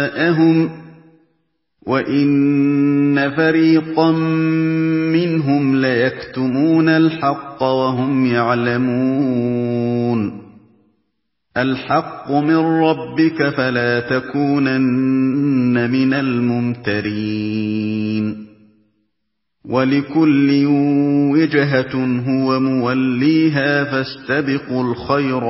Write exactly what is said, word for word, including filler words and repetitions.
جاءهم وَإِنَّ فَرِيقًا مِّنْهُمْ لَيَكْتُمُونَ الْحَقَّ وَهُمْ يَعْلَمُونَ الْحَقُّ مِن رَّبِّكَ فَلَا تَكُونَنَّ مِنَ الْمُمْتَرِينَ وَلِكُلٍّ وِجْهَةٌ هُوَ مُوَلِّيهَا فَاسْتَبِقُوا الْخَيْرَاتِ